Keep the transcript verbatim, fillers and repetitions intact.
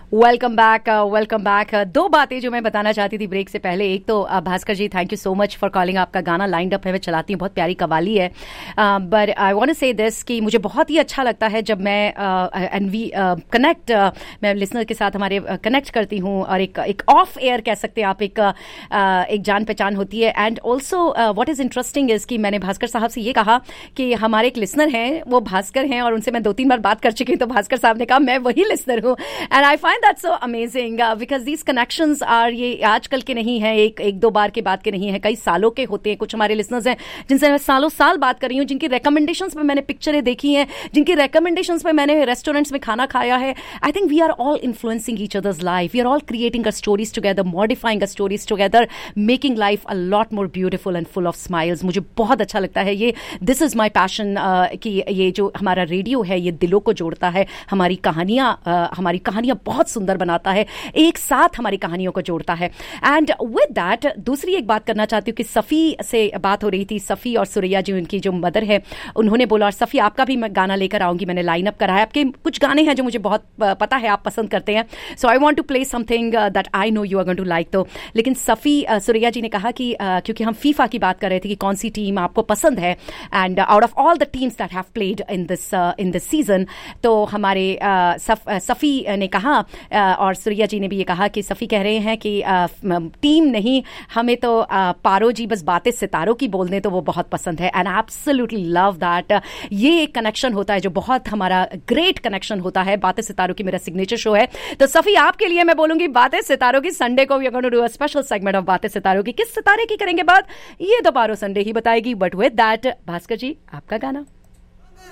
Welcome back welcome back दो बातें जो मैं बताना चाहती थी ब्रेक से पहले। एक तो uh, Bhaskar ji, thank you so much for calling. आपका गाना लाइंड अप है, मैं चलाती हूँ, बहुत प्यारी कवाली है। बट आई वांट टू से दिस कि मुझे बहुत ही अच्छा लगता है जब मैं एंड वी कनेक्ट, मैं लिसनर के साथ हमारे कनेक्ट uh, करती हूँ, और एक एक ऑफ एयर कह सकते हैं आप, एक uh, एक जान पहचान होती है। And also what is interesting is कि मैंने भास्कर साहब से ये कहा कि हमारे एक लिसनर हैं, वो भास्कर हैं, और उनसे मैं दो तीन बार बात कर चुकी हूँ, तो भास्कर साहब ने कहा मैं वही लिसनर हूँ। And I find that so amazing because these connections are, ये आजकल के नहीं है, एक एक दो बार के बात के नहीं है, कई सालों के होते हैं। कुछ हमारे लिसनर्स हैं जिनसे मैं सालों साल बात कर रही हूँ, जिनकी रिकमेंडेशंस पे मैंने पिक्चरें देखी हैं, जिनकी रिकमेंडेशंस पे मैंने रेस्टोरेंट्स में खाना खाया है। I think we are all influencing each others life, we are all creating a stories together, modifying a stories together, making life a lot more beautiful and full of smiles. मुझे बहुत अच्छा लगता है ये, दिस इज माई पैशन, कि ये जो हमारा रेडियो है ये दिलों को जोड़ता है, हमारी कहानियां uh, हमारी कहानियां बहुत सुंदर बनाता है, एक साथ हमारी कहानियों को जोड़ता है। एंड विद दैट दूसरी एक बात करना चाहती हूँ कि सफ़ी से बात हो रही थी, सफ़ी और सुरैया जी, उनकी जो मदर है, उन्होंने बोला, और सफ़ी आपका भी मैं गाना लेकर आऊंगी, मैंने लाइन अप करा है, आपके कुछ गाने हैं जो मुझे बहुत पता है आप पसंद करते हैं, सो I want to play something that I know you are going to like. तो लेकिन सफ़ी uh, सुरैया जी ने कहा कि uh, क्योंकि हम फीफा की बात कर रहे थे कि कौन सी टीम आपको पसंद है, and out of all the teams that have played in this in this season, तो हमारे uh, सफ, uh, सफ़ी ने कहा, uh, और सुरैया जी ने भी ये कहा कि सफ़ी कह रहे हैं कि आ, टीम नहीं, हमें तो आ, पारो जी बस बातें सितारों की बोल दें तो वो बहुत पसंद है। And absolutely love that. ये एक कनेक्शन होता है जो बहुत हमारा ग्रेट कनेक्शन होता है। बातें सितारों की मेरा सिग्नेचर शो है, तो सफ़ी आपके लिए मैं बोलूंगी बातें सितारों की। संडे को we are going to do a special segment of बातें सितारों की। किस सितारे की करेंगे बात, ये तो पारो संडे ही बताएगी। बट विद दैट भास्कर जी, आपका गाना।